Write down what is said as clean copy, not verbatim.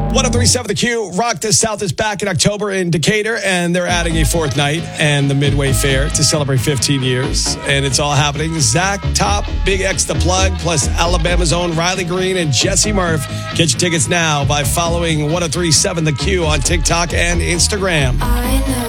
1037 The Q. Rock the South is back in October in Decatur, and they're adding a fourth night and the Midway Fair to celebrate 15 years. And it's all happening. Zach Top, Big X The Plug, plus Alabama's own Riley Green and Jesse Murph. Get your tickets now by following 1037 The Q on TikTok and Instagram. I know